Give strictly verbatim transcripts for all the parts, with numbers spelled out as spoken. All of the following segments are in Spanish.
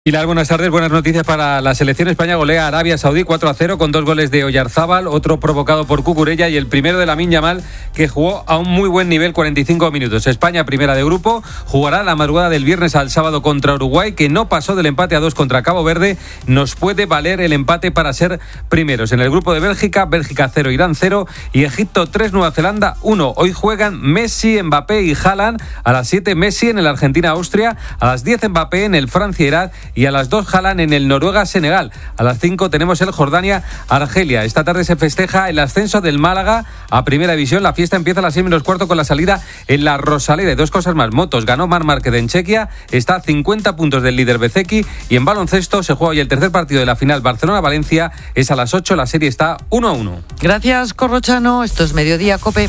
Pilar, buenas tardes. Buenas noticias para la selección. España golea a Arabia Saudí cuatro a cero con dos goles de Oyarzábal, otro provocado por Cucurella y el primero de Lamine Yamal, que jugó a un muy buen nivel, cuarenta y cinco minutos. España, primera de grupo, jugará la madrugada del viernes al sábado contra Uruguay, que no pasó del empate a dos contra Cabo Verde. Nos puede valer el empate para ser primeros. En el grupo de Bélgica, Bélgica cero, Irán cero y Egipto tres, Nueva Zelanda uno. Hoy juegan Messi, Mbappé y Haaland. A las siete Messi en el Argentina-Austria, a las diez Mbappé en el Francia-Irak y a las dos Haaland en el Noruega-Senegal. A las cinco tenemos el Jordania-Argelia. Esta tarde se festeja el ascenso del Málaga a Primera División. La fiesta empieza a las seis menos cuarto con la salida en la Rosaleda. Y dos cosas más. Motos, ganó Marc Márquez en Chequia, está a cincuenta puntos del líder Bezzecchi. Y en baloncesto se juega hoy el tercer partido de la final Barcelona-Valencia. Es a las ocho, la serie está uno a uno. Gracias, Corrochano. Esto es Mediodía Cope.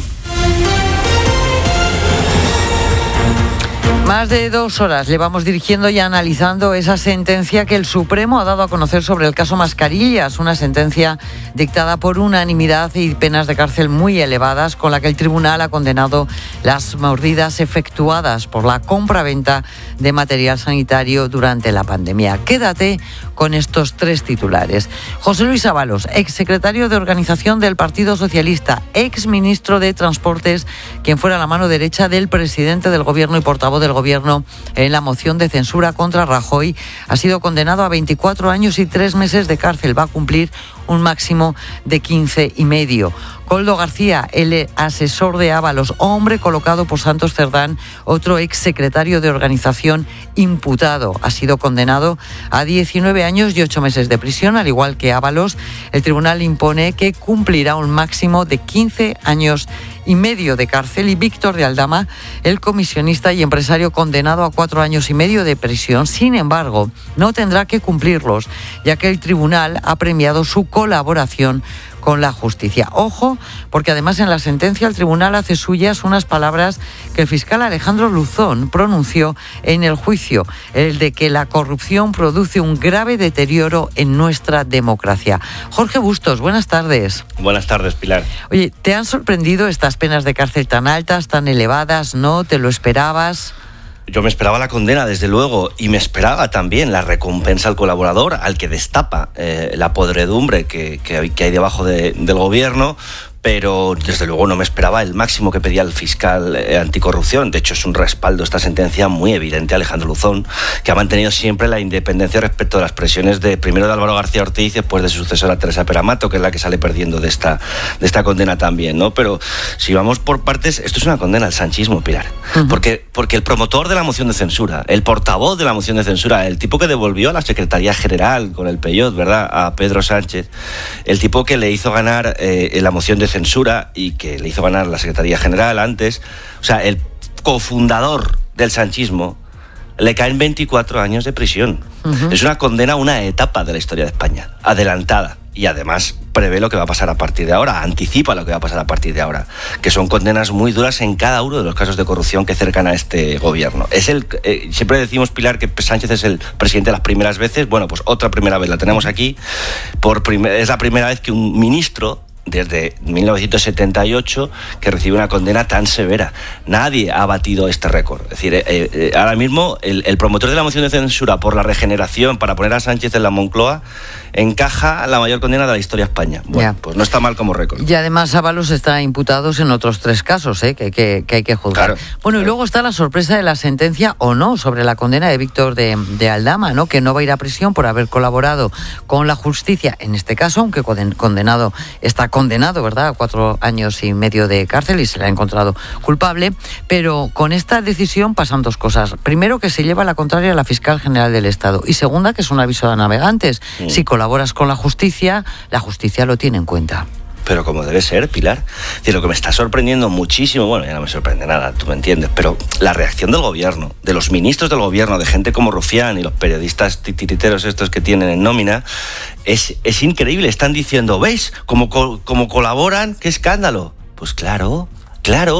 Más de dos horas llevamos dirigiendo y analizando esa sentencia que el Supremo ha dado a conocer sobre el caso Mascarillas, una sentencia dictada por unanimidad y penas de cárcel muy elevadas, con la que el tribunal ha condenado las mordidas efectuadas por la compra-venta de material sanitario durante la pandemia. Quédate con estos tres titulares. José Luis Ábalos, exsecretario de Organización del Partido Socialista, exministro de Transportes, quien fuera la mano derecha del presidente del Gobierno y portavoz del Gobierno en la moción de censura contra Rajoy, ha sido condenado a veinticuatro años y tres meses de cárcel. Va a cumplir un máximo de quince y medio. Koldo García, el asesor de Ábalos, hombre colocado por Santos Cerdán, otro exsecretario de Organización imputado, ha sido condenado a diecinueve años y ocho meses de prisión, al igual que Ábalos. El tribunal impone que cumplirá un máximo de quince años y medio de cárcel. Y Víctor de Aldama, el comisionista y empresario, condenado a cuatro años y medio de prisión. Sin embargo, no tendrá que cumplirlos, ya que el tribunal ha premiado su colaboración con la justicia. Ojo, porque además en la sentencia el tribunal hace suyas unas palabras que el fiscal Alejandro Luzón pronunció en el juicio, el de que la corrupción produce un grave deterioro en nuestra democracia. Jorge Bustos, buenas tardes. Buenas tardes, Pilar. Oye, ¿te han sorprendido estas penas de cárcel tan altas, tan elevadas? ¿No? ¿Te lo esperabas? Yo me esperaba la condena, desde luego, y me esperaba también la recompensa al colaborador, al que destapa eh, la podredumbre que, que, que hay debajo de, del gobierno, pero desde luego no me esperaba el máximo que pedía el fiscal eh, anticorrupción. De hecho, es un respaldo esta sentencia muy evidente a Alejandro Luzón, que ha mantenido siempre la independencia respecto a las presiones de primero de Álvaro García Ortiz y después de su sucesora Teresa Peramato, que es la que sale perdiendo de esta, de esta condena también, ¿no? Pero si vamos por partes, esto es una condena al sanchismo, Pilar. Uh-huh. Porque, porque el promotor de la moción de censura, el portavoz de la moción de censura, el tipo que devolvió a la Secretaría General con el Peyot, ¿verdad?, a Pedro Sánchez, el tipo que le hizo ganar eh, la moción de censura y que le hizo ganar la Secretaría General antes, o sea, el cofundador del sanchismo, le caen veinticuatro años de prisión. Uh-huh. Es una condena a una etapa de la historia de España, adelantada, y además prevé lo que va a pasar a partir de ahora, anticipa lo que va a pasar a partir de ahora, que son condenas muy duras en cada uno de los casos de corrupción que cercan a este gobierno. Es el eh, siempre decimos, Pilar, que Sánchez es el presidente de las primeras veces. Bueno, pues otra primera vez la tenemos aquí. Por primer, es la primera vez que un ministro, desde mil novecientos setenta y ocho, que recibe una condena tan severa. Nadie ha batido este récord. Es decir, eh, eh, ahora mismo el, el promotor de la moción de censura por la regeneración para poner a Sánchez en la Moncloa encaja la mayor condena de la historia de España. Bueno, ya. Pues no está mal como récord. Y además Ábalos está imputados en otros tres casos, ¿eh? que, que, que hay que juzgar. Claro, bueno, y luego está la sorpresa de la sentencia o no sobre la condena de Víctor de, de Aldama, ¿no?, que no va a ir a prisión por haber colaborado con la justicia, en este caso, aunque condenado está condenado, ¿verdad?, a cuatro años y medio de cárcel y se le ha encontrado culpable. Pero con esta decisión pasan dos cosas. Primero, que se lleva la contraria a la fiscal general del Estado. Y segunda, que es un aviso a navegantes. Sí. Si colaboras con la justicia, la justicia lo tiene en cuenta. Pero como debe ser, Pilar. Es decir, lo que me está sorprendiendo muchísimo, bueno, ya no me sorprende nada, tú me entiendes, pero la reacción del gobierno, de los ministros del gobierno, de gente como Rufián y los periodistas titiriteros estos que tienen en nómina, es, es increíble. Están diciendo, ¿veis cómo, cómo colaboran? ¡Qué escándalo! Pues claro, claro.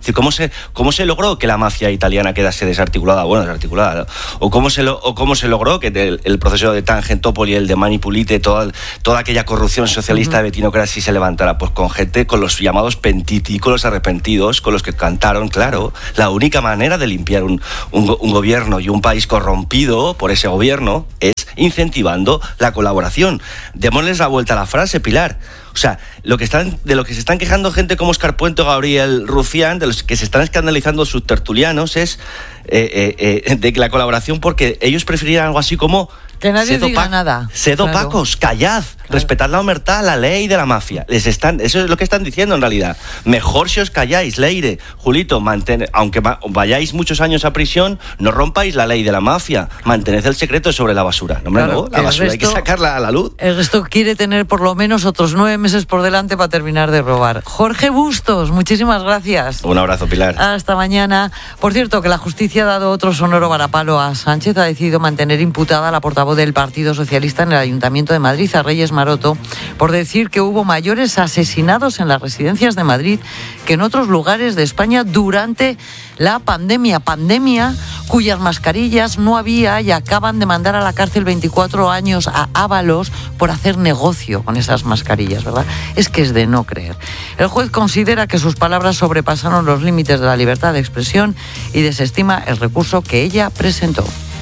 ¿Cómo se, cómo se logró que la mafia italiana quedase desarticulada? Bueno, desarticulada, ¿no? O cómo se, lo, o cómo se logró que el, el proceso de Tangentopoli, el de Manipulite, toda, toda aquella corrupción socialista uh-huh. de Bettino Craxi se levantara. Pues con gente, con los llamados pentiti, con los arrepentidos, con los que cantaron, claro, la única manera de limpiar un, un, un gobierno y un país corrompido por ese gobierno es incentivando la colaboración. Démosles la vuelta a la frase, Pilar. O sea, lo que están, de lo que se están quejando gente como Óscar Puente o Gabriel Rufián, de los que se están escandalizando sus tertulianos, es eh, eh, eh, de la colaboración, porque ellos preferían algo así como... Que nadie diga nada. Sed opacos, claro. Callad, claro. Respetad la omertad, la ley de la mafia. Les están, eso es lo que están diciendo en realidad. Mejor si os calláis, Leire, Julito, manten, aunque vayáis muchos años a prisión, no rompáis la ley de la mafia. Mantened el secreto sobre la basura. No, claro, no, la basura resto, hay que sacarla a la luz. El resto quiere tener por lo menos otros nueve meses por delante para terminar de robar. Jorge Bustos, muchísimas gracias. Un abrazo, Pilar. Hasta mañana. Por cierto, que la justicia ha dado otro sonoro varapalo a Sánchez. Ha decidido mantener imputada a la portavoz del Partido Socialista en el Ayuntamiento de Madrid, a Reyes Maroto, por decir que hubo mayores asesinados en las residencias de Madrid que en otros lugares de España durante la pandemia. Pandemia cuyas mascarillas no había y acaban de mandar a la cárcel veinticuatro años a Ábalos por hacer negocio con esas mascarillas, ¿verdad? Es que es de no creer. El juez considera que sus palabras sobrepasaron los límites de la libertad de expresión y desestima el recurso que ella presentó.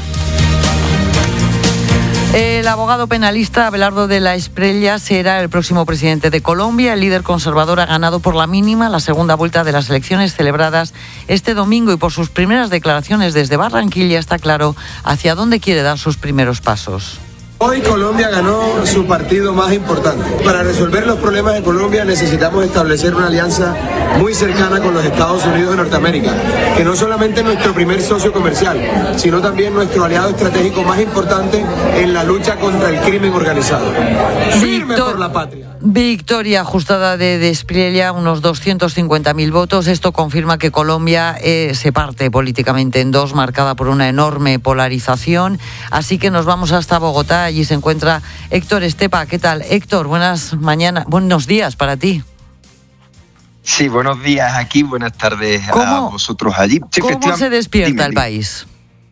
El abogado penalista Abelardo de la Espriella será el próximo presidente de Colombia. El líder conservador ha ganado por la mínima la segunda vuelta de las elecciones celebradas este domingo y por sus primeras declaraciones desde Barranquilla está claro hacia dónde quiere dar sus primeros pasos. Hoy Colombia ganó su partido más importante. Para resolver los problemas de Colombia necesitamos establecer una alianza muy cercana con los Estados Unidos de Norteamérica, que no solamente es nuestro primer socio comercial, sino también nuestro aliado estratégico más importante en la lucha contra el crimen organizado. Firme por la patria. Victoria ajustada de D'Espriella, unos doscientos cincuenta mil votos. Esto confirma que Colombia eh, se parte políticamente en dos, marcada por una enorme polarización. Así que nos vamos hasta Bogotá. Allí se encuentra Héctor Estepa. ¿Qué tal, Héctor? Buenas mañanas, buenos días para ti. Sí, buenos días aquí, buenas tardes ¿Cómo, a vosotros allí. Sí, ¿Cómo se despierta dime, el dime. país?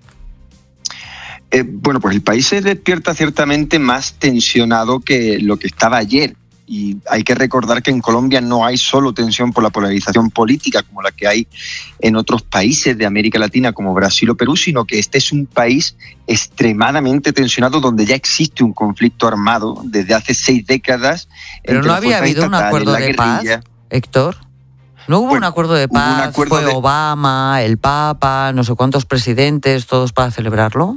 Eh, bueno, pues el país se despierta ciertamente más tensionado que lo que estaba ayer. Y hay que recordar que en Colombia no hay solo tensión por la polarización política como la que hay en otros países de América Latina como Brasil o Perú, sino que este es un país extremadamente tensionado donde ya existe un conflicto armado desde hace seis décadas. Pero no había habido un acuerdo de paz, Héctor. ¿No hubo bueno, un acuerdo de paz? Acuerdo Fue de... Obama, el Papa, no sé cuántos presidentes, todos para celebrarlo.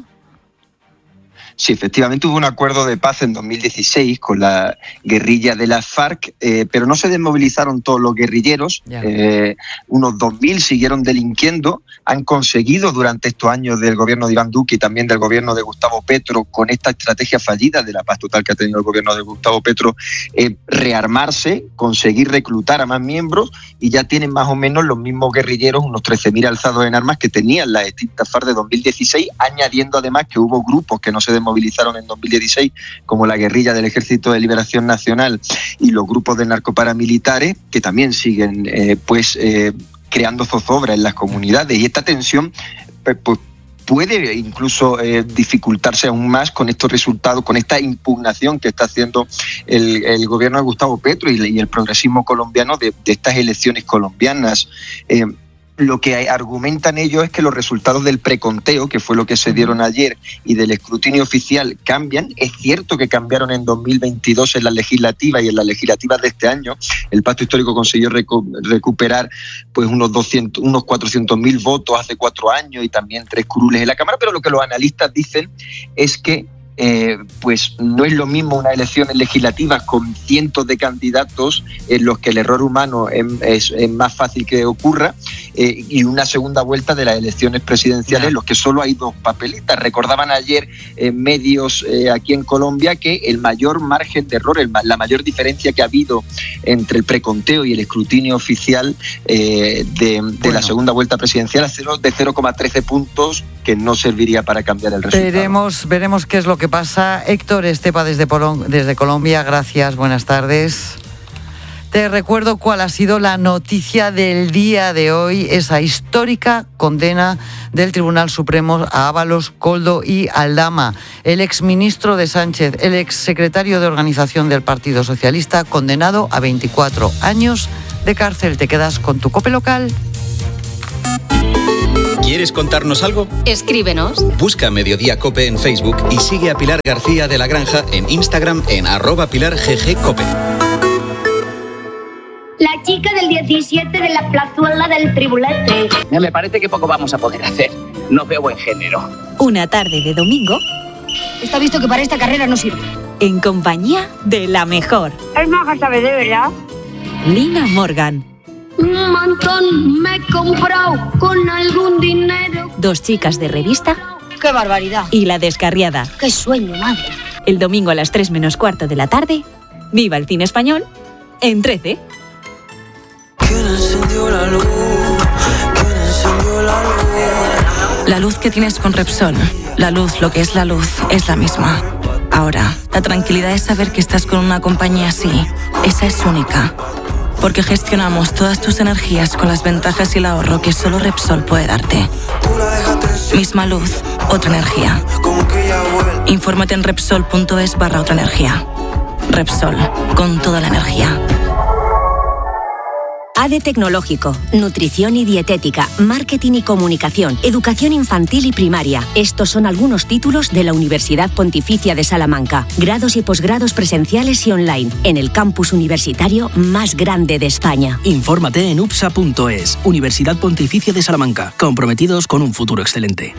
Sí, efectivamente hubo un acuerdo de paz en dos mil dieciséis con la guerrilla de las FARC, eh, pero no se desmovilizaron todos los guerrilleros. Eh, unos dos mil siguieron delinquiendo. Han conseguido durante estos años del gobierno de Iván Duque y también del gobierno de Gustavo Petro, con esta estrategia fallida de la paz total que ha tenido el gobierno de Gustavo Petro, eh, rearmarse, conseguir reclutar a más miembros y ya tienen más o menos los mismos guerrilleros, unos trece mil alzados en armas que tenían las extintas FARC de dos mil dieciséis, añadiendo además que hubo grupos que no se movilizaron en dos mil dieciséis, como la guerrilla del Ejército de Liberación Nacional y los grupos de narcoparamilitares, que también siguen eh, pues eh, creando zozobra en las comunidades. Y esta tensión pues, pues, puede incluso eh, dificultarse aún más con estos resultados, con esta impugnación que está haciendo el, el gobierno de Gustavo Petro y, y el progresismo colombiano de, de estas elecciones colombianas. Eh, Lo que argumentan ellos es que los resultados del preconteo, que fue lo que se dieron ayer, y del escrutinio oficial cambian. Es cierto que cambiaron en dos mil veintidós en la legislativa y en las legislativas de este año. El Pacto Histórico consiguió recu- recuperar pues unos doscientos, unos cuatrocientos mil votos hace cuatro años y también tres curules en la Cámara, pero lo que los analistas dicen es que Eh, pues no es lo mismo unas elecciones legislativas con cientos de candidatos en los que el error humano es, es, es más fácil que ocurra eh, y una segunda vuelta de las elecciones presidenciales en los que solo hay dos papeletas. Recordaban ayer eh, medios eh, aquí en Colombia que el mayor margen de error, el, la mayor diferencia que ha habido entre el preconteo y el escrutinio oficial eh, de, de bueno. la segunda vuelta presidencial es de cero coma trece puntos, que no serviría para cambiar el resultado. Veremos, veremos qué es lo que pasa. Héctor Estepa desde, Polon- desde Colombia, gracias, buenas tardes. Te recuerdo cuál ha sido la noticia del día de hoy, esa histórica condena del Tribunal Supremo a Ábalos, Koldo y Aldama. El exministro de Sánchez, el exsecretario de Organización del Partido Socialista, condenado a veinticuatro años de cárcel. Te quedas con tu COPE local. ¿Quieres contarnos algo? Escríbenos. Busca Mediodía Cope en Facebook y sigue a Pilar García de la Granja en Instagram en arroba Pilar G G Cope. La chica del diecisiete de la plazuela del Tribulete. Me parece que poco vamos a poder hacer. No veo buen género. Una tarde de domingo. Está visto que para esta carrera no sirve. En compañía de la mejor. Es maja, ¿sabe de verdad? Lina Morgan. Un montón me he comprado con algún dinero. Dos chicas de revista. ¡Qué barbaridad! Y La Descarriada. ¡Qué sueño, madre! El domingo a las tres menos cuarto de la tarde. Viva el cine español en trece. ¿Quién encendió la luz? ¿Quién encendió la luz? La luz que tienes con Repsol, la luz, lo que es la luz, es la misma. Ahora, la tranquilidad es saber que estás con una compañía así. Esa es única. Porque gestionamos todas tus energías con las ventajas y el ahorro que solo Repsol puede darte. Misma luz, otra energía. Infórmate en Repsol.es barra otra energía. Repsol, con toda la energía. A D E Tecnológico, Nutrición y Dietética, Marketing y Comunicación, Educación Infantil y Primaria. Estos son algunos títulos de la Universidad Pontificia de Salamanca. Grados y posgrados presenciales y online, en el campus universitario más grande de España. Infórmate en U P S A punto es. Universidad Pontificia de Salamanca, comprometidos con un futuro excelente.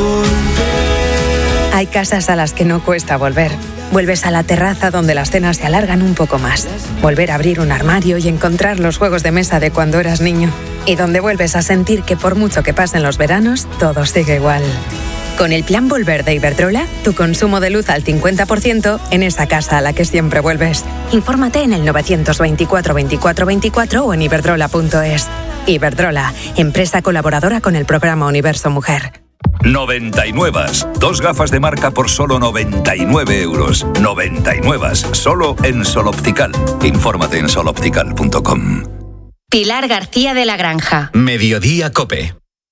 Hay casas a las que no cuesta volver. Vuelves a la terraza donde las cenas se alargan un poco más. Volver a abrir un armario y encontrar los juegos de mesa de cuando eras niño. Y donde vuelves a sentir que por mucho que pasen los veranos, todo sigue igual. Con el plan Volver de Iberdrola, tu consumo de luz al cincuenta por ciento en esa casa a la que siempre vuelves. Infórmate en el novecientos veinticuatro veinticuatro veinticuatro o en iberdrola punto es. Iberdrola, empresa colaboradora con el programa Universo Mujer. noventa y nueve. Dos gafas de marca por solo noventa y nueve euros. noventa y nueve. Solo en Sol Optical. Infórmate en sol optical punto com. Pilar García de la Granja. Mediodía Cope.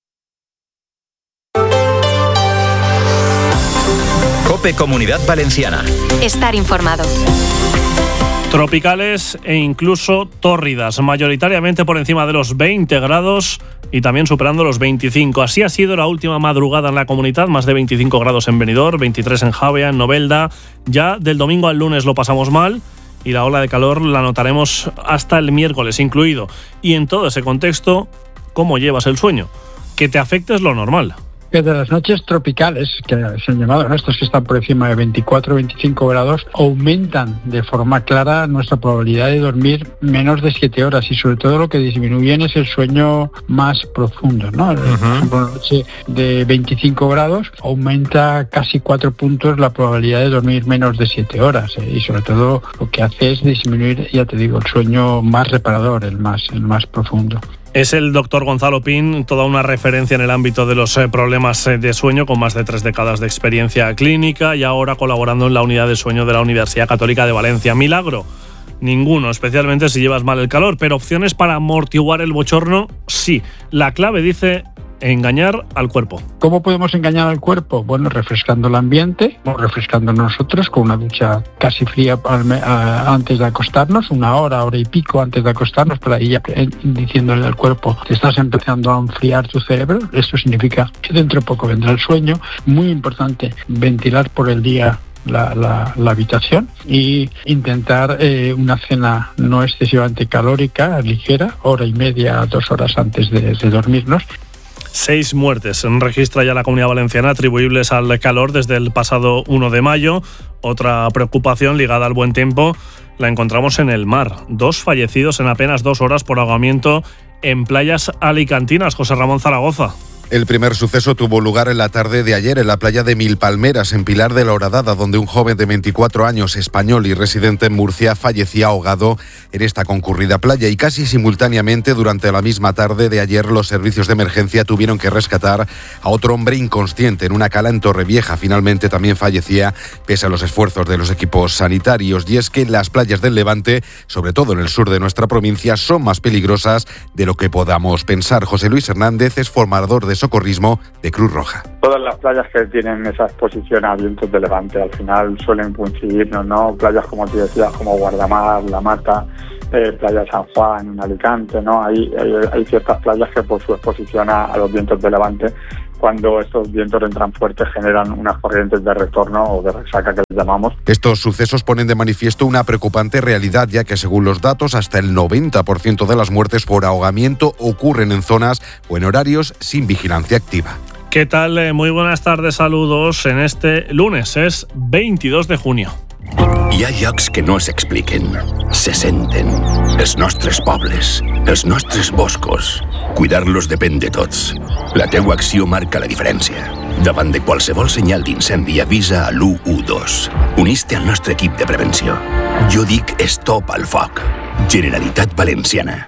Cope Comunidad Valenciana. Estar informado. Tropicales e incluso tórridas, mayoritariamente por encima de los veinte grados y también superando los veinticinco. Así ha sido la última madrugada en la comunidad, más de veinticinco grados en Benidorm, veintitrés en Javea, en Novelda. Ya del domingo al lunes lo pasamos mal y la ola de calor la notaremos hasta el miércoles incluido. Y en todo ese contexto, ¿cómo llevas el sueño? Que te afecte es lo normal. Que de las noches tropicales, que se han llamado, ¿no? Estos que están por encima de veinticuatro a veinticinco grados, aumentan de forma clara nuestra probabilidad de dormir menos de siete horas y sobre todo lo que disminuyen es el sueño más profundo, ¿no? Uh-huh. Por ejemplo, una noche de veinticinco grados aumenta casi cuatro puntos la probabilidad de dormir menos de siete horas ¿eh? Y sobre todo lo que hace es disminuir, ya te digo, el sueño más reparador, el más, el más profundo. Es el doctor Gonzalo Pin, toda una referencia en el ámbito de los eh, problemas eh, de sueño, con más de tres décadas de experiencia clínica y ahora colaborando en la unidad de sueño de la Universidad Católica de Valencia. Milagro, ninguno, especialmente si llevas mal el calor, pero opciones para amortiguar el bochorno, sí. La clave, dice, engañar al cuerpo. ¿Cómo podemos engañar al cuerpo? Bueno, refrescando el ambiente, o refrescando nosotros con una ducha casi fría antes de acostarnos, una hora, hora y pico antes de acostarnos, para ir diciéndole al cuerpo, te estás empezando a enfriar tu cerebro. Esto significa que dentro de poco vendrá el sueño. Muy importante, ventilar por el día La, la, la habitación y intentar eh, una cena no excesivamente calórica, ligera, hora y media, dos horas antes de, de dormirnos. Seis muertes registra ya la Comunidad Valenciana atribuibles al calor desde el pasado uno de mayo. Otra preocupación ligada al buen tiempo la encontramos en el mar. Dos fallecidos en apenas dos horas por ahogamiento en playas alicantinas. José Ramón Zaragoza. El primer suceso tuvo lugar en la tarde de ayer en la playa de Milpalmeras, en Pilar de la Horadada, donde un joven de veinticuatro años, español y residente en Murcia, fallecía ahogado en esta concurrida playa. Y casi simultáneamente, durante la misma tarde de ayer, los servicios de emergencia tuvieron que rescatar a otro hombre inconsciente en una cala en Torrevieja. Finalmente también fallecía pese a los esfuerzos de los equipos sanitarios. Y es que las playas del Levante, sobre todo en el sur de nuestra provincia, son más peligrosas de lo que podamos pensar. José Luis Hernández es formador de socorrismo de Cruz Roja. Todas las playas que tienen esa exposición a vientos de levante al final suelen coincidirnos, ¿no? Playas como tú decías, como Guardamar, La Mata, eh, Playa San Juan, en Alicante, ¿no? Hay, hay, hay ciertas playas que por su exposición a, a los vientos de levante, cuando estos vientos entran fuertes, generan unas corrientes de retorno o de resaca que les llamamos. Estos sucesos ponen de manifiesto una preocupante realidad, ya que según los datos, hasta el noventa por ciento de las muertes por ahogamiento ocurren en zonas o en horarios sin vigilancia activa. ¿Qué tal? Muy buenas tardes, saludos. En este lunes es veintidós de junio. Hi ha llocs que no s'expliquen, se senten. Els nostres pobles, els nostres boscos. Cuidar-los depèn de tots. La teua acció marca la diferència. Davant de qualsevol senyal d'incendi, avisa a l'u u dos. Unís-te al nostre equip de prevenció. Jo dic Stop al foc. Generalitat Valenciana.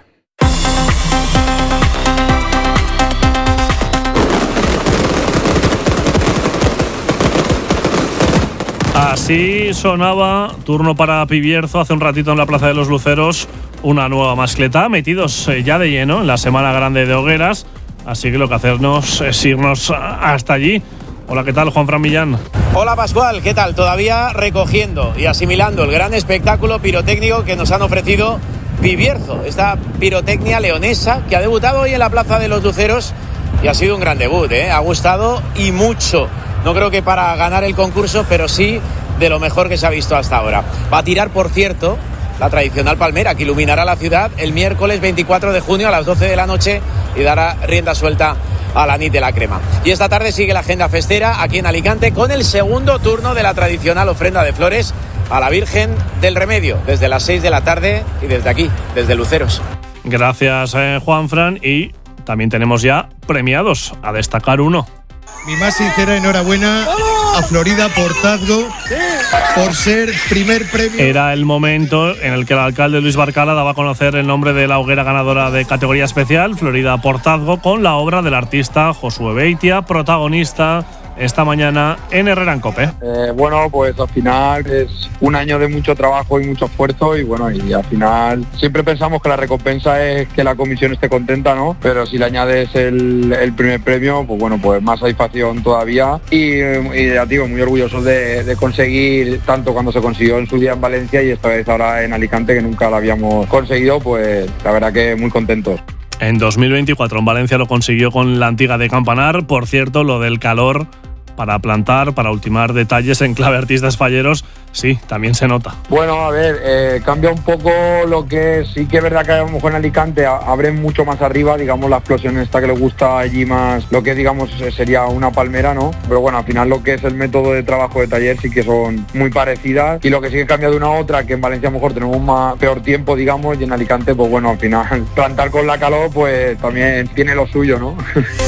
Así sonaba, turno para Pibierzo, hace un ratito en la Plaza de los Luceros, una nueva mascleta, metidos ya de lleno en la Semana Grande de Hogueras, así que lo que hacernos es irnos hasta allí. Hola, ¿qué tal, Juanfran Millán? Hola, Pascual, ¿qué tal? Todavía recogiendo y asimilando el gran espectáculo pirotécnico que nos han ofrecido Pibierzo, esta pirotecnia leonesa que ha debutado hoy en la Plaza de los Luceros y ha sido un gran debut, ¿eh? Ha gustado y mucho. No creo que para ganar el concurso, pero sí de lo mejor que se ha visto hasta ahora. Va a tirar, por cierto, la tradicional palmera que iluminará la ciudad el miércoles veinticuatro de junio a las doce de la noche y dará rienda suelta a la nit de la crema. Y esta tarde sigue la agenda festera aquí en Alicante con el segundo turno de la tradicional ofrenda de flores a la Virgen del Remedio, desde las seis de la tarde y desde aquí, desde Luceros. Gracias, eh, Juanfran. Y también tenemos ya premiados, a destacar uno. Mi más sincera enhorabuena a Florida Portazgo por ser primer premio. Era el momento en el que el alcalde Luis Barcala daba a conocer el nombre de la hoguera ganadora de categoría especial, Florida Portazgo, con la obra del artista Josué Beitia, protagonista esta mañana en Herrera en Cope. Eh, bueno, pues al final es un año de mucho trabajo y mucho esfuerzo y bueno, y al final siempre pensamos que la recompensa es que la comisión esté contenta, ¿no? Pero si le añades el, el primer premio, pues bueno, pues más satisfacción todavía y, y ya digo, muy orgullosos de, de conseguir tanto cuando se consiguió en su día en Valencia y esta vez ahora en Alicante, que nunca lo habíamos conseguido, pues la verdad que muy contentos. En dos mil veinticuatro en Valencia lo consiguió con la Antiga de Campanar. Por cierto, lo del calor para plantar, para ultimar detalles en clave artistas falleros, sí, también se nota. Bueno, a ver, eh, cambia un poco lo que sí que es verdad que a lo mejor en Alicante abren mucho más arriba, digamos, la explosión esta que le gusta allí más, lo que digamos sería una palmera, ¿no? Pero bueno, al final lo que es el método de trabajo de taller sí que son muy parecidas y lo que sí que cambia de una a otra, que en Valencia a lo mejor tenemos más, peor tiempo, digamos, y en Alicante, pues bueno, al final plantar con la calor pues también tiene lo suyo, ¿no?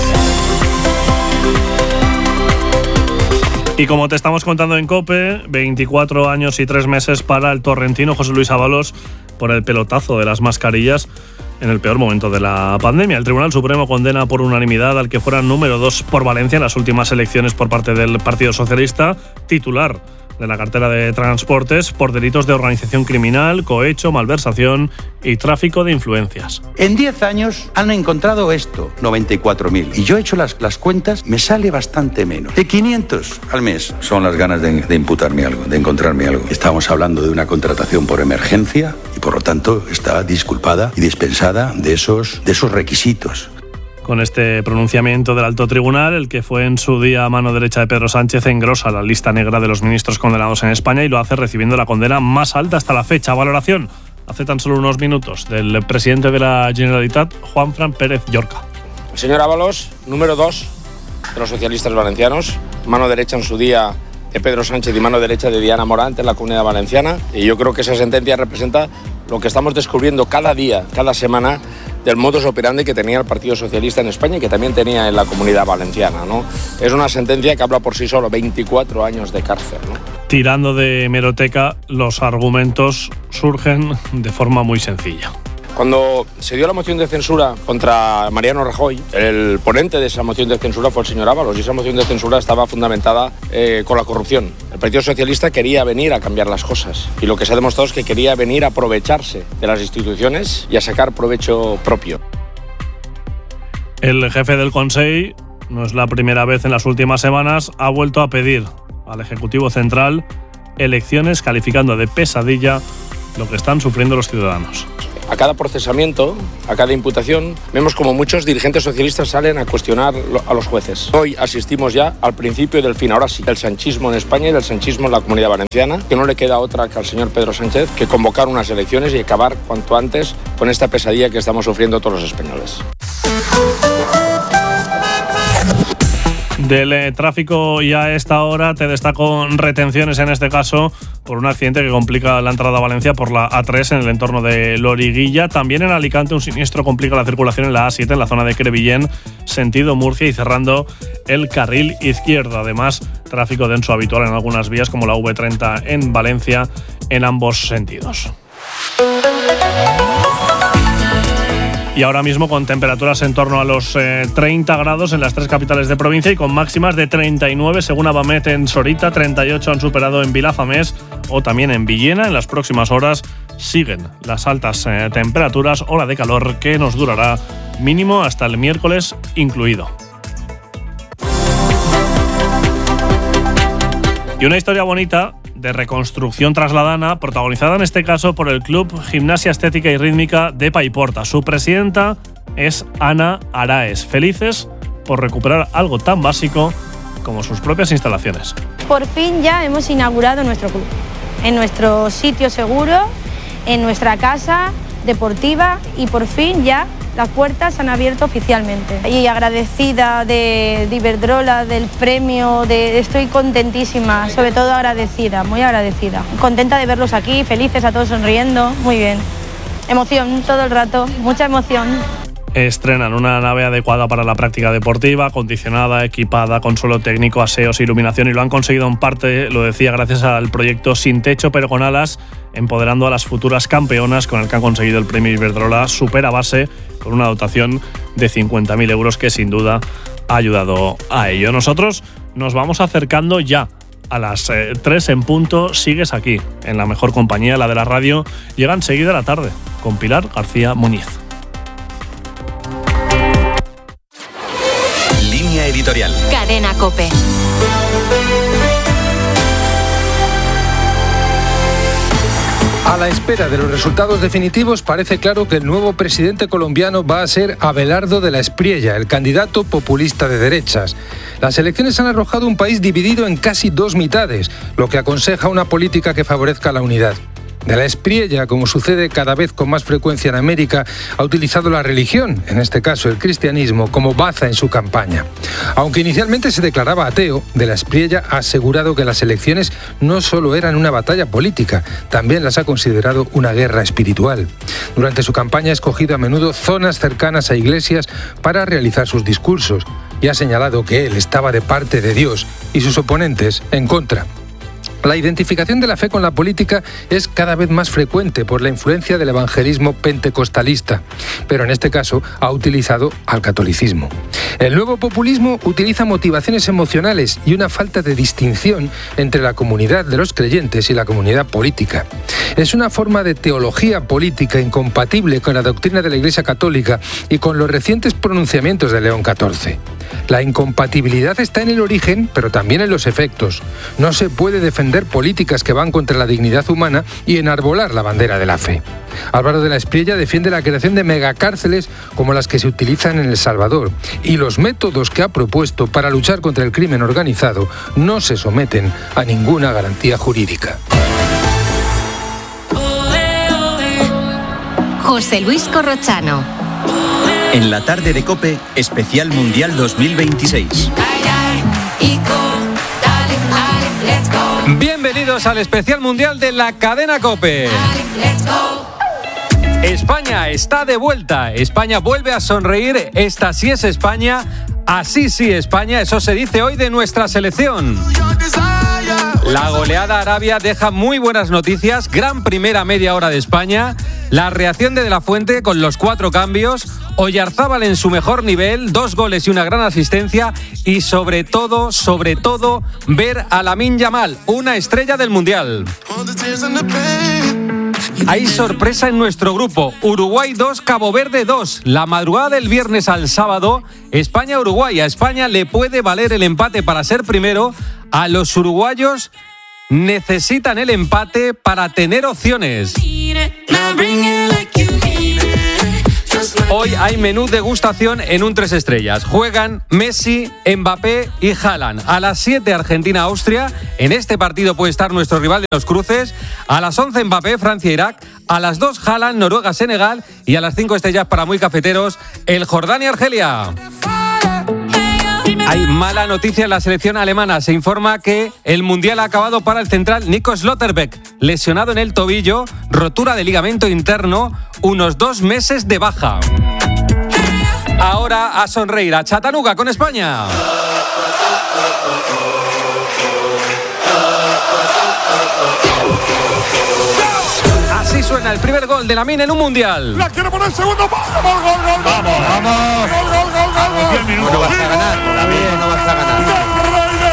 Y como te estamos contando en COPE, veinticuatro años y tres meses para el torrentino José Luis Ábalos por el pelotazo de las mascarillas en el peor momento de la pandemia. El Tribunal Supremo condena por unanimidad al que fuera número dos por Valencia en las últimas elecciones por parte del Partido Socialista, titular de la cartera de Transportes, por delitos de organización criminal, cohecho, malversación y tráfico de influencias. En diez años han encontrado esto, noventa y cuatro mil. Y yo he hecho las, las cuentas, me sale bastante menos. De quinientos al mes. Son las ganas de, de imputarme algo, de encontrarme algo. Estamos hablando de una contratación por emergencia y por lo tanto está disculpada y dispensada de esos, de esos requisitos. Con este pronunciamiento del alto tribunal, el que fue en su día mano derecha de Pedro Sánchez, engrosa la lista negra de los ministros condenados en España y lo hace recibiendo la condena más alta hasta la fecha. Valoración, hace tan solo unos minutos, del presidente de la Generalitat, Juanfran Pérez Llorca. El señor Ábalos, número dos de los socialistas valencianos, mano derecha en su día de Pedro Sánchez y mano derecha de Diana Morant en la Comunidad Valenciana. Y yo creo que esa sentencia representa lo que estamos descubriendo cada día, cada semana, del modus operandi que tenía el Partido Socialista en España y que también tenía en la Comunidad Valenciana, ¿no? Es una sentencia que habla por sí solo, veinticuatro años de cárcel, ¿no? Tirando de hemeroteca, los argumentos surgen de forma muy sencilla. Cuando se dio la moción de censura contra Mariano Rajoy, el ponente de esa moción de censura fue el señor Ábalos, y esa moción de censura estaba fundamentada eh, con la corrupción. El Partido Socialista quería venir a cambiar las cosas, y lo que se ha demostrado es que quería venir a aprovecharse de las instituciones y a sacar provecho propio. El jefe del Consell, no es la primera vez en las últimas semanas, ha vuelto a pedir al Ejecutivo Central elecciones, calificando de pesadilla lo que están sufriendo los ciudadanos. A cada procesamiento, a cada imputación, vemos como muchos dirigentes socialistas salen a cuestionar a los jueces. Hoy asistimos ya al principio del fin, ahora sí, del sanchismo en España y del sanchismo en la Comunidad Valenciana, que no le queda otra que al señor Pedro Sánchez que convocar unas elecciones y acabar cuanto antes con esta pesadilla que estamos sufriendo todos los españoles. Del eh, tráfico y a esta hora te destaco retenciones, en este caso por un accidente que complica la entrada a Valencia por la A tres en el entorno de Loriguilla. También en Alicante un siniestro complica la circulación en la A siete en la zona de Crevillén, sentido Murcia, y cerrando el carril izquierdo. Además, tráfico denso habitual en algunas vías como la V treinta en Valencia en ambos sentidos. Y ahora mismo con temperaturas en torno a los eh, treinta grados en las tres capitales de provincia y con máximas de treinta y nueve según Abamet en Sorita, treinta y ocho han superado en Vilafamés o también en Villena. En las próximas horas siguen las altas eh, temperaturas, ola de calor que nos durará mínimo hasta el miércoles incluido. Y una historia bonita de reconstrucción trasladana, protagonizada en este caso por el Club Gimnasia Estética y Rítmica de Paiporta. Su presidenta es Ana Araes, felices por recuperar algo tan básico como sus propias instalaciones. Por fin ya hemos inaugurado nuestro club, en nuestro sitio seguro, en nuestra casa deportiva, y por fin ya las puertas se han abierto oficialmente. Y agradecida de, de Iberdrola, del premio, de, estoy contentísima, sobre todo agradecida, muy agradecida. Contenta de verlos aquí, felices, a todos sonriendo, muy bien. Emoción todo el rato, mucha emoción. Estrenan una nave adecuada para la práctica deportiva, acondicionada, equipada, con suelo técnico, aseos, iluminación, y lo han conseguido en parte, lo decía, gracias al proyecto Sin Techo pero con Alas, empoderando a las futuras campeonas, con el que han conseguido el premio Iberdrola Supera Base, con una dotación de cincuenta mil euros que sin duda ha ayudado a ello. Nosotros nos vamos acercando ya a las eh, tres en punto. Sigues aquí, en la mejor compañía, la de la radio. Llega enseguida la tarde, con Pilar García Muñiz. Línea editorial. Cadena COPE. A la espera de los resultados definitivos, parece claro que el nuevo presidente colombiano va a ser Abelardo de la Espriella, el candidato populista de derechas. Las elecciones han arrojado un país dividido en casi dos mitades, lo que aconseja una política que favorezca la unidad. De la Espriella, como sucede cada vez con más frecuencia en América, ha utilizado la religión, en este caso el cristianismo, como baza en su campaña. Aunque inicialmente se declaraba ateo, de la Espriella ha asegurado que las elecciones no solo eran una batalla política, también las ha considerado una guerra espiritual. Durante su campaña ha escogido a menudo zonas cercanas a iglesias para realizar sus discursos y ha señalado que él estaba de parte de Dios y sus oponentes en contra. La identificación de la fe con la política es cada vez más frecuente por la influencia del evangelismo pentecostalista, pero en este caso ha utilizado al catolicismo. El nuevo populismo utiliza motivaciones emocionales y una falta de distinción entre la comunidad de los creyentes y la comunidad política. Es una forma de teología política incompatible con la doctrina de la Iglesia Católica y con los recientes pronunciamientos de León catorce. La incompatibilidad está en el origen, pero también en los efectos. No se puede defender políticas que van contra la dignidad humana y enarbolar la bandera de la fe. Álvaro de la Espriella defiende la creación de megacárceles como las que se utilizan en El Salvador, y los métodos que ha propuesto para luchar contra el crimen organizado no se someten a ninguna garantía jurídica. José Luis Corrochano. En la tarde de COPE, especial Mundial dos mil veintiséis. Bienvenidos al especial mundial de la cadena COPE. España está de vuelta. España vuelve a sonreír. Esta sí es España. Así sí España. Eso se dice hoy de nuestra selección. La goleada a Arabia deja muy buenas noticias. Gran primera media hora de España. La reacción de De La Fuente con los cuatro cambios. Oyarzábal en su mejor nivel. Dos goles y una gran asistencia. Y sobre todo, sobre todo, ver a Lamine Yamal, una estrella del Mundial. Hay sorpresa en nuestro grupo. Uruguay dos, Cabo Verde dos. La madrugada del viernes al sábado, España-Uruguay. A España le puede valer el empate para ser primero. A los uruguayos necesitan el empate para tener opciones. Hoy hay menú degustación en un tres estrellas. Juegan Messi, Mbappé y Haaland. A las siete Argentina-Austria. En este partido puede estar nuestro rival de los cruces. A las once Mbappé, Francia-Irak. A las dos Haaland, Noruega-Senegal. Y a las cinco estrellas para muy cafeteros, el Jordania-Argelia. Hay mala noticia en la selección alemana. Se informa que el Mundial ha acabado para el central Nico Schlotterbeck, lesionado en el tobillo, rotura de ligamento interno, unos dos meses de baja. Ahora a sonreír a Chattanooga con España. Así suena el primer gol de Lamine en un Mundial. La quiere poner el segundo. ¡Vamos, gol, gol, gol! ¡Vamos, vamos! ¡Gol, gol, gol, gol! diez minutos. No vas a ganar, todavía no vas a ganar. ¡El rey de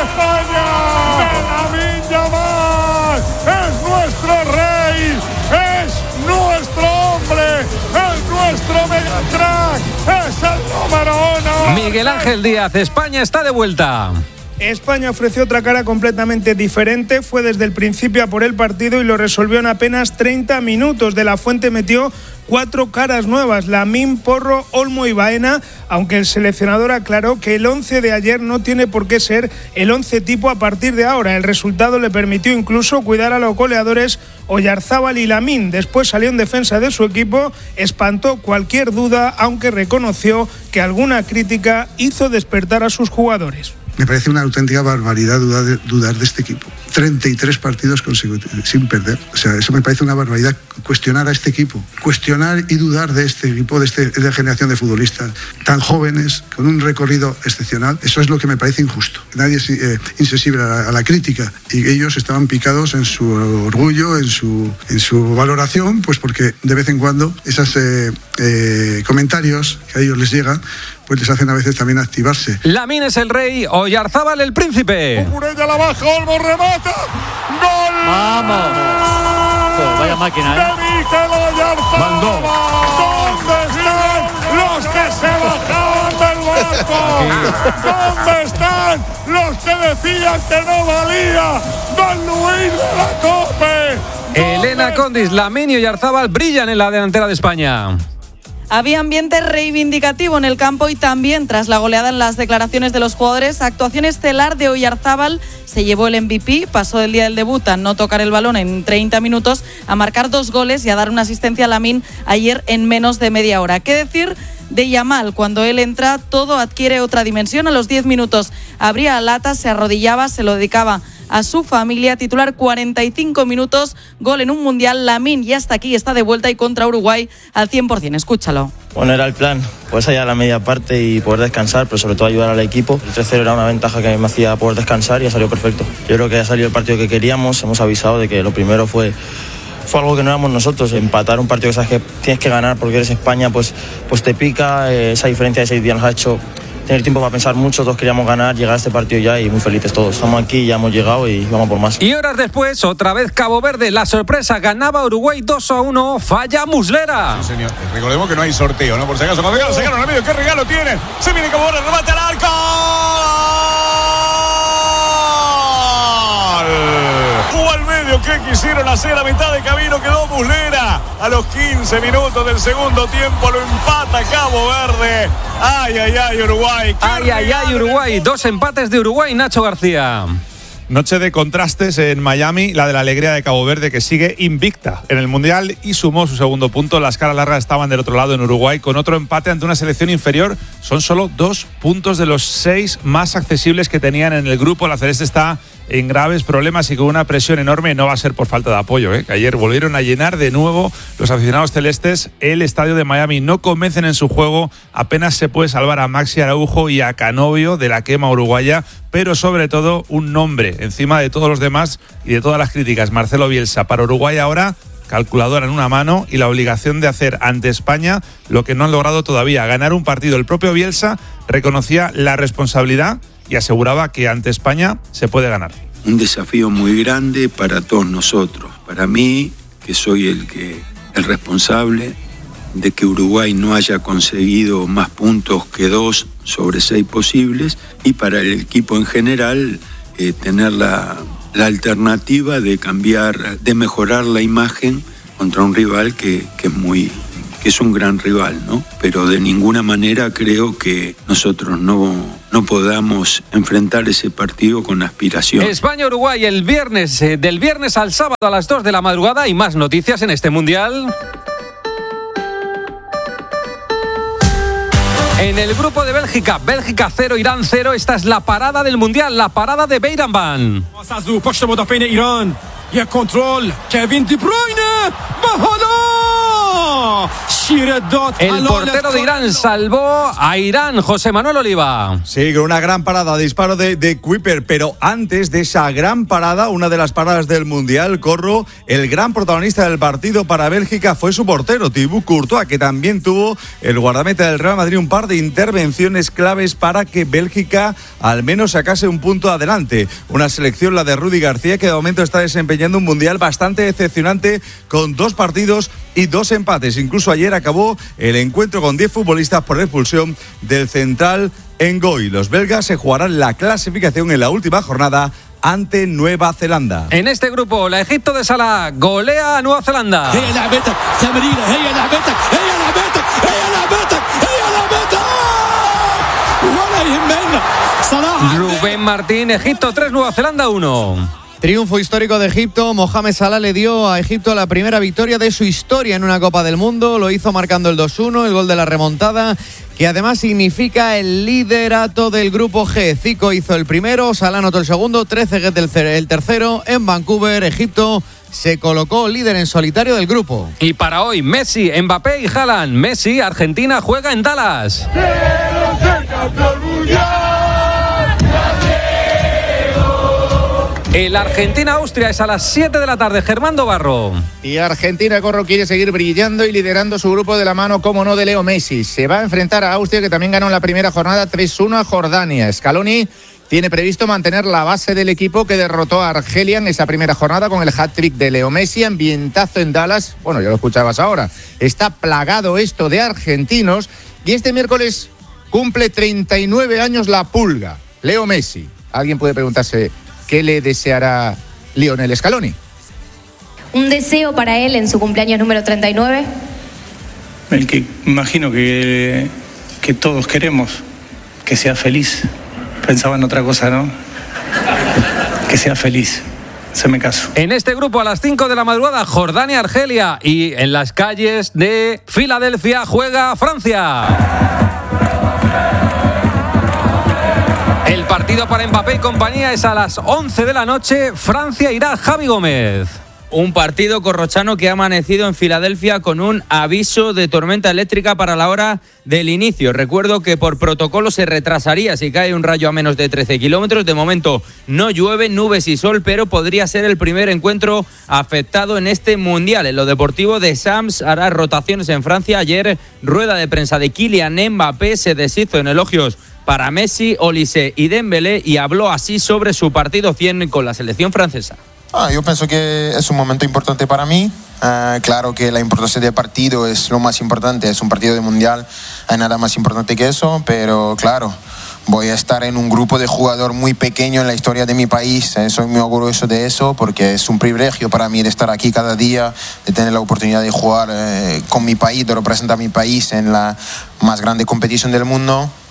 España! ¡Lamine Yamal! ¡Es nuestro rey! ¡Es nuestro hombre! ¡Es nuestro mega crack! ¡Es el número uno! Miguel Ángel Díaz, España está de vuelta. España ofreció otra cara completamente diferente, fue desde el principio a por el partido y lo resolvió en apenas treinta minutos. De La Fuente metió cuatro caras nuevas, Lamine, Porro, Olmo y Baena, aunque el seleccionador aclaró que el once de ayer no tiene por qué ser el once tipo a partir de ahora. El resultado le permitió incluso cuidar a los goleadores Oyarzábal y Lamine. Después salió en defensa de su equipo, espantó cualquier duda, aunque reconoció que alguna crítica hizo despertar a sus jugadores. Me parece una auténtica barbaridad dudar de, dudar de este equipo. treinta y tres partidos consecutivos sin perder. O sea, eso me parece una barbaridad. Cuestionar a este equipo, cuestionar y dudar de este equipo, de, este, de esta generación de futbolistas tan jóvenes, con un recorrido excepcional, eso es lo que me parece injusto. Nadie es eh, insensible a la, a la crítica y ellos estaban picados en su orgullo, en su, en su valoración, pues porque de vez en cuando esos eh, eh, comentarios que a ellos les llegan, pues les hacen a veces también activarse. Lamine es el rey, Oyarzábal el príncipe. Cucurella la baja, Olmo remata. ¡Gol! ¡Vamos! Oh, vaya máquina, ¿eh? De Mikel Oyarzábal. Mandó. ¿Dónde están los que se bajaban del barco? ¿Dónde están los que decían que no valía Don Luis de la Cope? Elena Condis, Lamine y Oyarzábal brillan en la delantera de España. Había ambiente reivindicativo en el campo y también tras la goleada en las declaraciones de los jugadores. Actuación estelar de Oyarzábal, se llevó el M V P, pasó del día del debut a no tocar el balón en treinta minutos, a marcar dos goles y a dar una asistencia a Lamine ayer en menos de media hora. ¿Qué decir de Yamal? Cuando él entra todo adquiere otra dimensión. A los diez minutos abría latas, se arrodillaba, se lo dedicaba a su familia. Titular cuarenta y cinco minutos, gol en un mundial. Lamine ya está aquí, está de vuelta y contra Uruguay al cien por ciento. Escúchalo. Bueno, era el plan, pues allá a la media parte y poder descansar, pero sobre todo ayudar al equipo. El tres cero era una ventaja que me hacía poder descansar y ha salido perfecto. Yo creo que ha salido el partido que queríamos. Hemos avisado de que lo primero fue fue algo que no éramos nosotros. Empatar un partido que sabes que tienes que ganar porque eres España, pues, pues te pica. Eh, esa diferencia de seis días nos ha hecho tener tiempo para pensar mucho. Todos queríamos ganar, llegar a este partido ya y muy felices todos. Estamos aquí, ya hemos llegado y vamos por más. Y horas después, otra vez Cabo Verde. La sorpresa, ganaba Uruguay dos a uno. Falla Muslera. Sí, señor. Recordemos que no hay sorteo, ¿no? Por si acaso, cuando llegan, sacaron al medio. ¿Qué regalo tienen? Se viene Cabo Verde, remate al arco. Jugó al medio. ¿Qué quisieron hacer? A mitad de camino quedó Muslera. A los quince minutos del segundo tiempo lo empata Cabo Verde. Ay, ay, ay, Uruguay. Ay, ay, ay, Uruguay. Dos empates de Uruguay, Nacho García. Noche de contrastes en Miami, la de la alegría de Cabo Verde, que sigue invicta en el Mundial y sumó su segundo punto. Las caras largas estaban del otro lado en Uruguay, con otro empate ante una selección inferior. Son solo dos puntos de los seis más accesibles que tenían en el grupo. La Celeste está en graves problemas y con una presión enorme. No va a ser por falta de apoyo, ¿eh? Que ayer volvieron a llenar de nuevo los aficionados celestes el estadio de Miami. No convencen en su juego. Apenas se puede salvar a Maxi Araujo y a Canovio de la quema uruguaya, pero sobre todo un nombre encima de todos los demás y de todas las críticas: Marcelo Bielsa. Para Uruguay ahora, calculadora en una mano y la obligación de hacer ante España lo que no han logrado todavía, ganar un partido. El propio Bielsa reconocía la responsabilidad y aseguraba que ante España se puede ganar. Un desafío muy grande para todos nosotros, para mí, que soy el que el responsable de que Uruguay no haya conseguido más puntos que dos sobre seis posibles, y para el equipo en general eh, tener la, la alternativa de cambiar, de mejorar la imagen contra un rival que, que es muy que es un gran rival, ¿no? Pero de ninguna manera creo que nosotros no, no podamos enfrentar ese partido con aspiración. España-Uruguay el viernes, eh, del viernes al sábado a las dos de la madrugada, y más noticias en este Mundial. En el grupo de Bélgica, Bélgica cero, Irán cero. Esta es la parada del Mundial, la parada de Beiranban. Y el control, Kevin De Bruyne, El portero de Irán salvó a Irán, José Manuel Oliva. Sí, con una gran parada, disparo de, de Kuiper, pero antes de esa gran parada, una de las paradas del Mundial, Corro, el gran protagonista del partido para Bélgica fue su portero, Thibaut Courtois, que también tuvo, el guardameta del Real Madrid, un par de intervenciones claves para que Bélgica al menos sacase un punto adelante. Una selección, la de Rudy García, que de momento está desempeñando un Mundial bastante decepcionante, con dos partidos y dos empates. Incluso ayer acabó el encuentro con diez futbolistas por expulsión del central Ngoy. Los belgas se jugarán la clasificación en la última jornada ante Nueva Zelanda. En este grupo, la Egipto de Salah golea a Nueva Zelanda. Rubén Martín, Egipto tres, Nueva Zelanda uno. Triunfo histórico de Egipto. Mohamed Salah le dio a Egipto la primera victoria de su historia en una Copa del Mundo. Lo hizo marcando el dos uno, el gol de la remontada, que además significa el liderato del grupo G. Zico hizo el primero, Salah anotó el segundo, Trezeguet el tercero. En Vancouver, Egipto se colocó líder en solitario del grupo. Y para hoy, Messi, Mbappé y Haaland. Messi, Argentina juega en Dallas. El Argentina-Austria es a las siete de la tarde. Germán Barro. Y Argentina, Corro, quiere seguir brillando y liderando su grupo de la mano, como no, de Leo Messi. Se va a enfrentar a Austria, que también ganó en la primera jornada tres uno a Jordania. Scaloni tiene previsto mantener la base del equipo que derrotó a Argelia en esa primera jornada con el hat-trick de Leo Messi. Ambientazo en Dallas. Bueno, ya lo escuchabas ahora. Está plagado esto de argentinos. Y este miércoles cumple treinta y nueve años la pulga, Leo Messi. Alguien puede preguntarse: ¿qué le deseará Lionel Scaloni? ¿Un deseo para él en su cumpleaños número treinta y nueve? El que imagino que, que todos queremos, que sea feliz. Pensaba en otra cosa, ¿no? Que sea feliz. Se me caso. En este grupo, a las cinco de la madrugada, Jordania-Argelia. Y en las calles de Filadelfia juega Francia. El partido para Mbappé y compañía es a las once de la noche. Francia irá Javi Gómez. Un partido corrochano que ha amanecido en Filadelfia con un aviso de tormenta eléctrica para la hora del inicio. Recuerdo que por protocolo se retrasaría si cae un rayo a menos de trece kilómetros. De momento no llueve, nubes y sol, pero podría ser el primer encuentro afectado en este Mundial. En lo deportivo, de Sams hará rotaciones en Francia. Ayer, rueda de prensa de Kylian Mbappé, se deshizo en elogios para Messi, Olise y Dembélé, y habló así sobre su partido cien con la selección francesa. Ah, yo pienso que es un momento importante para mí. Uh, claro que la importancia del partido es lo más importante, es un partido de mundial, hay nada más importante que eso, pero claro, voy a estar en un grupo de jugador muy pequeño en la historia de mi país. Eh, soy muy orgulloso de eso, porque es un privilegio para mí de estar aquí cada día, de tener la oportunidad de jugar eh, con mi país, de representar a mi país en la más grande competición del mundo.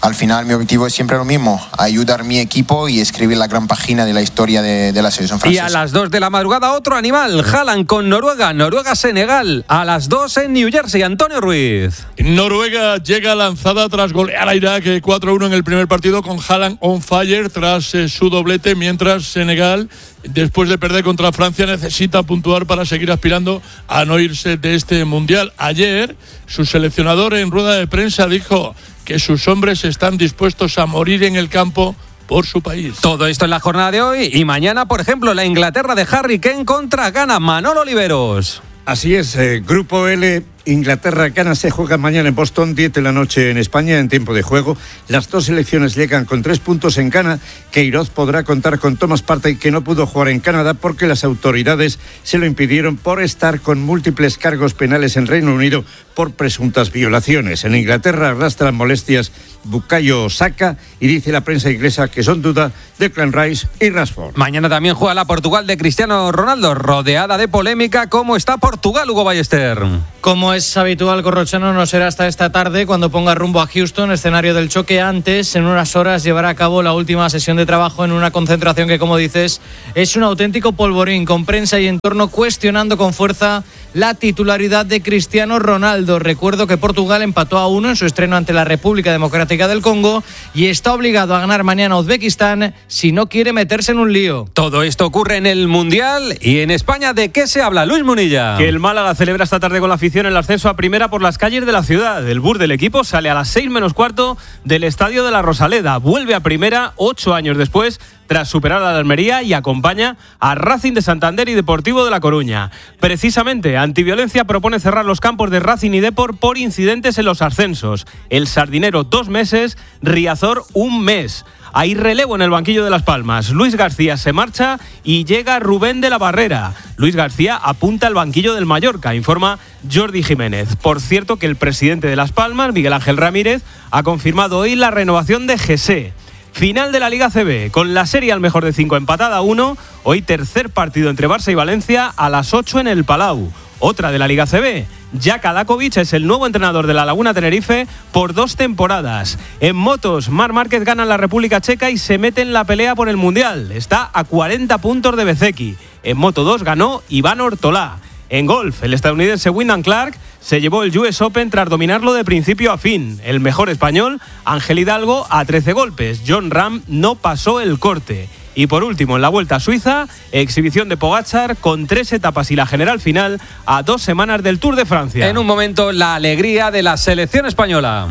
al final mi objetivo es siempre lo mismo, ayudar a mi equipo y escribir la gran página de la historia de, de la selección francesa. Y a las dos de la madrugada otro animal, Haaland con Noruega, Noruega-Senegal, a las dos en New Jersey, Antonio Ruiz. Noruega llega lanzada tras golear a Irak cuatro a uno en el primer partido con Haaland on fire tras eh, su doblete, mientras Senegal, después de perder contra Francia, necesita puntuar para seguir aspirando a no irse de este mundial. Ayer, su seleccionador en rueda de prensa dijo que sus hombres están dispuestos a morir en el campo por su país. Todo esto en la jornada de hoy y mañana, por ejemplo, la Inglaterra de Harry Kane contra Ghana. Manolo Oliveros. Así es, eh, Grupo L, Inglaterra-Ghana se juega mañana en Boston, diez de la noche en España, en tiempo de juego. Las dos selecciones llegan con tres puntos en Ghana. Queiroz podrá contar con Thomas Partey, que no pudo jugar en Canadá porque las autoridades se lo impidieron por estar con múltiples cargos penales en Reino Unido por presuntas violaciones. En Inglaterra arrastran molestias Bukayo Saka y dice la prensa inglesa que son duda Declan Rice y Rashford. Mañana también juega la Portugal de Cristiano Ronaldo, rodeada de polémica. ¿Cómo está Portugal, Hugo Ballester? Como es habitual, Corrochano, no será hasta esta tarde cuando ponga rumbo a Houston, escenario del choque. Antes, en unas horas, llevará a cabo la última sesión de trabajo en una concentración que, como dices, es un auténtico polvorín, con prensa y entorno cuestionando con fuerza la titularidad de Cristiano Ronaldo. Recuerdo que Portugal empató a uno en su estreno ante la República Democrática del Congo y está obligado a ganar mañana a Uzbekistán si no quiere meterse en un lío. Todo esto ocurre en el Mundial y en España. ¿De qué se habla, Luis Munilla? Que el Málaga celebra esta tarde con la afición el ascenso a primera por las calles de la ciudad. El bus del equipo sale a las seis menos cuarto del estadio de la Rosaleda. Vuelve a primera ocho años después, tras superar a la Almería, y acompaña a Racing de Santander y Deportivo de La Coruña. Precisamente, Antiviolencia propone cerrar los campos de Racing y Depor por incidentes en los ascensos. El Sardinero dos meses, Riazor un mes. Hay relevo en el banquillo de Las Palmas. Luis García se marcha y llega Rubén de la Barrera. Luis García apunta al banquillo del Mallorca, informa Jordi Jiménez. Por cierto, que el presidente de Las Palmas, Miguel Ángel Ramírez, ha confirmado hoy la renovación de José. Final de la Liga C B, con la serie al mejor de cinco empatada a uno. Hoy tercer partido entre Barça y Valencia a las ocho en el Palau. Otra de la Liga C B. Jaka Dakovic es el nuevo entrenador de la Laguna Tenerife por dos temporadas. En motos, Marc Márquez gana en la República Checa y se mete en la pelea por el Mundial. Está a cuarenta puntos de Bezeki. En Moto dos ganó Iván Ortolá. En golf, el estadounidense Wyndham Clark se llevó el U S Open tras dominarlo de principio a fin. El mejor español, Ángel Hidalgo, a trece golpes. John Ram no pasó el corte. Y por último, en la Vuelta a Suiza, exhibición de Pogačar con tres etapas y la general final a dos semanas del Tour de Francia. En un momento, la alegría de la selección española.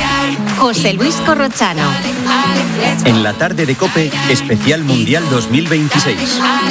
José Luis Corrochano. En la tarde de COPE, especial Mundial dos mil veintiséis.